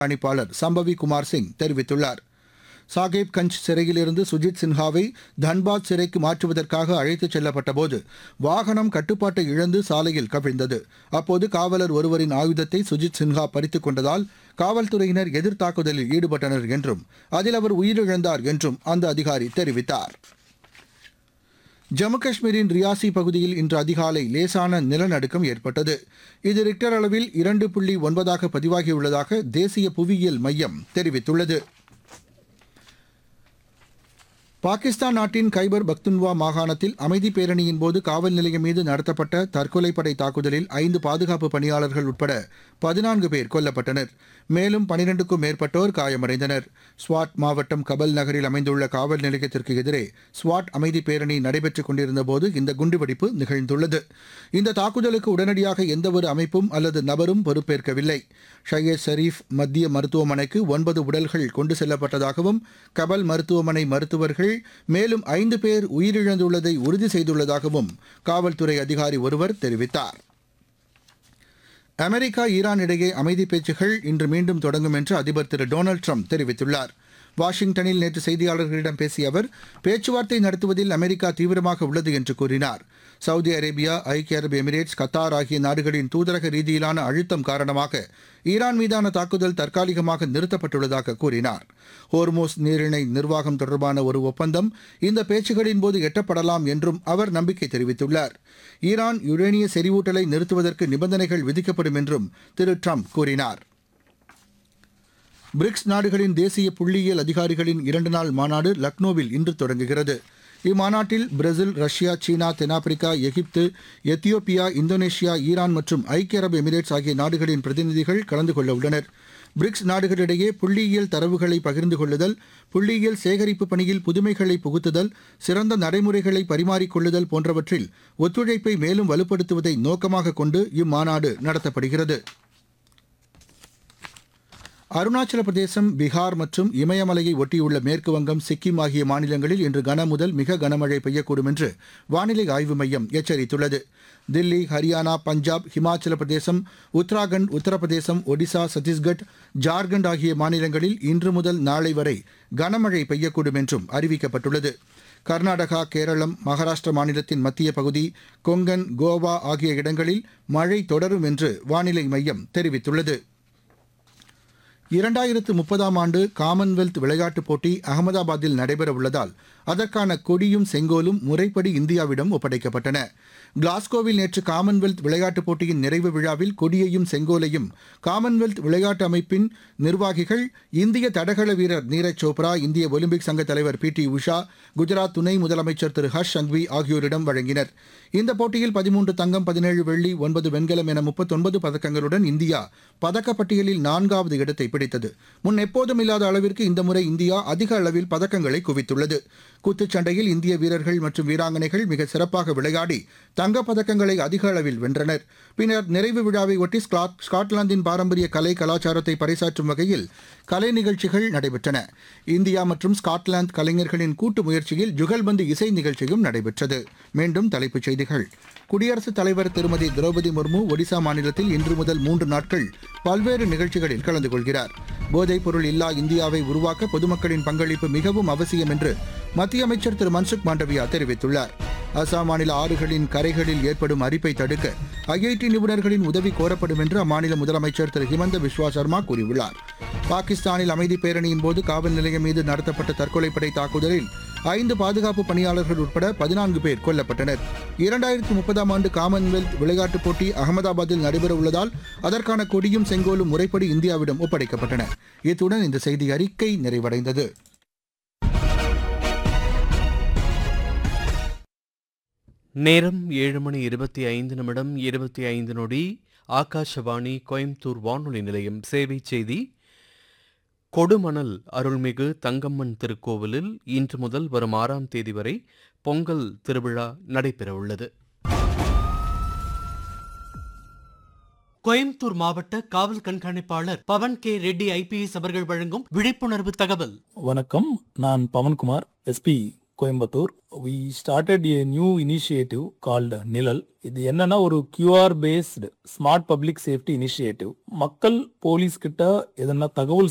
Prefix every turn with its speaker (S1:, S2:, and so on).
S1: கண்காணிப்பாளர் சம்பவி குமார் சிங் தெரிவித்துள்ளார். சாகேப் கஞ்ச் சிறையிலிருந்து சுஜித் சின்ஹாவை தன்பாத் சிறைக்கு மாற்றுவதற்காக அழைத்துச் செல்லப்பட்டபோது வாகனம் கட்டுப்பாட்டை இழந்து சாலையில் கவிழ்ந்தது. அப்போது காவலர் ஒருவரின் ஆயுதத்தை சுஜித் சின்ஹா பறித்துக் கொண்டதால் காவல்துறையினர் எதிர்த்தாக்குதலில் ஈடுபட்டனர் என்றும் அதில் அவர் உயிரிழந்தார் என்றும் அந்த அதிகாரி தெரிவித்தார். ஜம்மு காஷ்மீரின் ரியாசி பகுதியில் இன்று அதிகாலை லேசான நிலநடுக்கம் ஏற்பட்டது. இது ரிக்டர் அளவில் 2.9 பதிவாகியுள்ளதாக தேசிய புவியியல் மையம் தெரிவித்துள்ளது. பாகிஸ்தான் நாட்டின் கைபர் பக்துன்வா மாகாணத்தில் அமைதி பேரணியின் போது காவல் நிலையம் மீது நடத்தப்பட்ட தற்கொலைப்படை தாக்குதலில் 5 பாதுகாப்பு பணியாளர்கள் உட்பட 14 பேர் கொல்லப்பட்டனர். மேலும் 12க்கும் மேற்பட்டோர் காயமடைந்தனர். ஸ்வாட் மாவட்டம் கபல் நகரில் அமைந்துள்ள காவல் நிலையத்திற்கு எதிரே ஸ்வாட் அமைதி பேரணி நடைபெற்றுக் கொண்டிருந்தபோது இந்த குண்டுவெடிப்பு நிகழ்ந்துள்ளது. இந்த தாக்குதலுக்கு உடனடியாக எந்தவொரு அமைப்பும் அல்லது நபரும் பொறுப்பேற்கவில்லை. ஷையத் ஷரீப் மத்திய மருத்துவமனைக்கு 9 உடல்கள் கொண்டு செல்லப்பட்டதாகவும் கபல் மருத்துவமனை மருத்துவர்கள் மேலும் 5 பேர் உயிரிழந்துள்ளதை உறுதி செய்துள்ளதாகவும் காவல்துறை அதிகாரி ஒருவர் தெரிவித்தார். அமெரிக்கா ஈரான் இடையே அமைதி பேச்சுகள் இன்று மீண்டும் தொடங்கும் என்று அதிபர் திரு டொனால்டு ட்ரம்ப் தெரிவித்துள்ளார். வாஷிங்டனில் நேற்று செய்தியாளர்களிடம் பேசிய அவர் பேச்சுவார்த்தை நடத்துவதில் அமெரிக்கா தீவிரமாக உள்ளது என்று கூறினார். சவுதி அரேபியா, ஐக்கிய அரபு எமிரேட்ஸ், கத்தார் ஆகிய நாடுகளின் தூதரக ரீதியிலான அழுத்தம் காரணமாக ஈரான் மீதான தாக்குதல் தற்காலிகமாக நிறுத்தப்பட்டுள்ளதாக கூறினார். ஹோர்மோஸ் நீரிணை நிர்வாகம் தொடர்பான ஒரு ஒப்பந்தம் இந்த பேச்சுகளின் போது எட்டப்படலாம் என்றும் அவர் நம்பிக்கை தெரிவித்துள்ளார். ஈரான் யுரேனிய செறிவூட்டலை நிறுத்துவதற்கு நிபந்தனைகள் விதிக்கப்படும் என்றும் திரு ட்ரம்ப் கூறினார். பிரிக்ஸ் நாடுகளின் தேசிய புள்ளியியல் அதிகாரிகளின் 2 நாள் மாநாடு லக்னோவில் இன்று தொடங்குகிறது. இம்மாநாட்டில் பிரேசில், ரஷ்யா, சீனா, தென்னாப்பிரிக்கா, எகிப்து, எத்தியோப்பியா, இந்தோனேஷியா, ஈரான் மற்றும் ஐக்கிய அரபு எமிரேட்ஸ் ஆகிய நாடுகளின் பிரதிநிதிகள் கலந்து கொள்ள உள்ளனர். பிரிக்ஸ் நாடுகளிடையே புள்ளியியல் தரவுகளை பகிர்ந்து கொள்ளுதல், புள்ளியியல் சேகரிப்பு பணியில் புதுமைகளை புகுத்துதல், சிறந்த நடைமுறைகளை பரிமாறிக்கொள்ளுதல் போன்றவற்றில் ஒத்துழைப்பை மேலும் வலுப்படுத்துவதை நோக்கமாக கொண்டு இம்மாநாடு நடத்தப்படுகிறது. அருணாச்சல பிரதேசம், பீகார் மற்றும் இமயமலையை ஒட்டியுள்ள மேற்குவங்கம், சிக்கிம் ஆகிய மாநிலங்களில் இன்று கன முதல் மிக கனமழை பெய்யக்கூடும் என்று வானிலை ஆய்வு மையம் எச்சரித்துள்ளது. தில்லி, ஹரியானா, பஞ்சாப், ஹிமாச்சல பிரதேசம், உத்தராகண்ட், உத்தரப்பிரதேசம், ஒடிசா, சத்தீஸ்கட், ஜார்க்கண்ட் ஆகிய மாநிலங்களில் இன்று முதல் நாளை வரை கனமழை பெய்யக்கூடும் என்றும் அறிவிக்கப்பட்டுள்ளது. கர்நாடகா, கேரளம், மகாராஷ்டிரா மாநிலத்தின் மத்திய பகுதி, கொங்கன், கோவா ஆகிய இடங்களில் மழை தொடரும் என்று வானிலை மையம் தெரிவித்துள்ளது. 2030ஆம் ஆண்டு காமன்வெல்த் விளையாட்டுப் போட்டி அகமதாபாத்தில் நடைபெறவுள்ளதால் அதற்கான கொடியும் செங்கோலும் முறைப்படி இந்தியாவிடம் ஒப்படைக்கப்பட்டன. கிளாஸ்கோவில் நேற்று காமன்வெல்த் விளையாட்டுப் போட்டியின் நிறைவு விழாவில் கொடியையும் செங்கோலையும் காமன்வெல்த் விளையாட்டு அமைப்பின் நிர்வாகிகள் இந்திய தடகள வீரர் நீரஜ் சோப்ரா, இந்திய ஒலிம்பிக் சங்க தலைவர் PT உஷா, குஜராத் துணை முதலமைச்சர் திரு ஹர்ஷ் சங்வி ஆகியோரிடம் வழங்கினர். இந்த போட்டியில் 13 தங்கம், 17 வெள்ளி, 9 வெண்கலம் என 39 பதக்கங்களுடன் இந்தியா பதக்கப்பட்டியலில் 4வது இடத்தை பிடித்தது. முன் எப்போதும் இல்லாத அளவிற்கு இந்த முறை இந்தியா அதிக அளவில் பதக்கங்களை குவித்துள்ளது. குத்துச்சண்டையில் இந்திய வீரர்கள் மற்றும் வீராங்கனைகள் மிக சிறப்பாக விளையாடி தங்கப்பதக்கங்களை அதிக அளவில் வென்றனர். பின்னர் நிறைவு விழாவை ஒட்டி ஸ்காட்லாந்தின் பாரம்பரிய கலை கலாச்சாரத்தை பறைசாற்றும் வகையில் கலை நிகழ்ச்சிகள் நடைபெற்றன. இந்தியா மற்றும் ஸ்காட்லாந்து கலைஞர்களின் கூட்டு முயற்சியில் ஜுகல்பந்து இசை நிகழ்ச்சியும் நடைபெற்றது. மீண்டும் தலைப்புச் செய்திகள். குடியரசுத் தலைவர் திருமதி திரௌபதி முர்மு ஒடிசா மாநிலத்தில் இன்று முதல் 3 நாட்கள் பல்வேறு நிகழ்ச்சிகளில் கலந்து கொள்கிறார். போதைப் பொருள் இல்லா இந்தியாவை உருவாக்க பொதுமக்களின் பங்களிப்பு மிகவும் அவசியம் என்று மத்திய அமைச்சர் திரு மன்சுக் மாண்டவியா தெரிவித்துள்ளார். அசாம் மாநில ஆறுகளின் கரைகளில் ஏற்படும் அரிப்பை தடுக்க IIT நிபுணர்களின் உதவி கோரப்படும் என்று அம்மாநில முதலமைச்சர் திரு ஹிமந்த பிஸ்வா சர்மா கூறியுள்ளார். பாகிஸ்தானில் அமைதி பேரணியின் போது காவல் நிலையம் மீது நடத்தப்பட்ட தற்கொலைப்படை தாக்குதலில் 5 பாதுகாப்பு பணியாளர்கள் உட்பட 14 பேர் கொல்லப்பட்டனர். 2030ஆம் ஆண்டு காமன்வெல்த் விளையாட்டுப் போட்டி அகமதாபாத்தில் நடைபெற உள்ளதால் அதற்கான கொடியும் செங்கோலும் முறைப்படி இந்தியாவிடம் ஒப்படைக்கப்பட்டன. இத்துடன் இந்த செய்தி அறிக்கை நிறைவடைந்தது.
S2: நேரம் 7:25 ஆகாஷவாணி கோயம்புத்தூர் வானொலி நிலையம். சேவை செய்தி. கொடுமணல் அருள்மிகு தங்கம்மன் திருக்கோவிலில் இன்று முதல் வரும் 6ஆம் தேதி வரை பொங்கல் திருவிழா நடைபெறவுள்ளது.
S3: கோயம்புத்தூர் மாவட்ட காவல் கண்காணிப்பாளர் பவன் கே ரெட்டி IPS அவர்கள் வழங்கும் விழிப்புணர்வு தகவல்.
S4: வணக்கம், நான் Pawan Kumar, SP Coimbatore. We started a new initiative called நிழல். இது என்னன்னா ஒரு QR based smart public safety initiative. மக்கள் போலீஸ் கிட்ட எதனா தகவல்